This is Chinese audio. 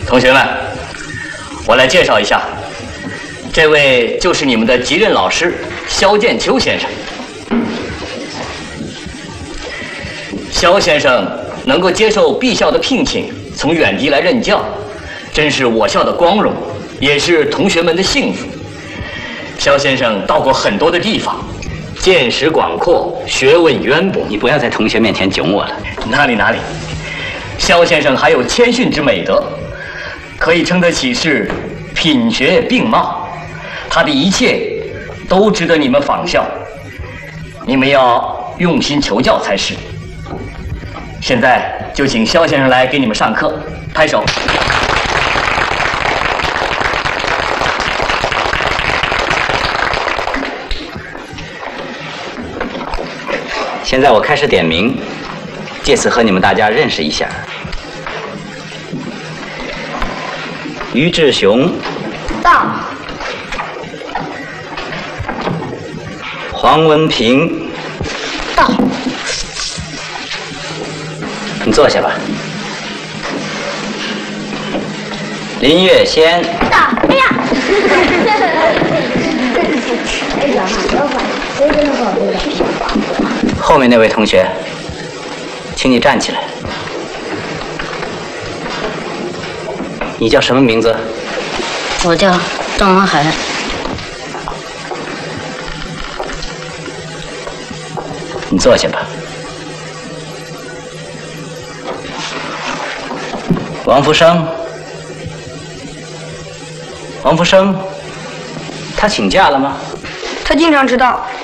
同学们，我来介绍一下，这位就是你们的级任老师萧剑秋先生。萧先生能够接受敝校的聘请，从远地来任教，真是我校的光荣，也是同学们的幸福。萧先生到过很多的地方，见识广阔，学问渊博。 你不要在同学面前囧我了。 哪里，萧先生还有谦逊之美德，可以称得起是品学并茂。他的一切都值得你们仿效，你们要用心求教才是。现在就请萧先生来给你们上课，拍手。 现在我开始点名，借此和你们大家认识一下。于志雄， 到。 黄文平， 到。 你坐下吧。林月仙， 到。哎呀！ 后面那位同学，请你站起来。你叫什么名字？ 我叫张文海。 你坐下吧。王福生，王福生，他请假了吗？ 他经常迟到。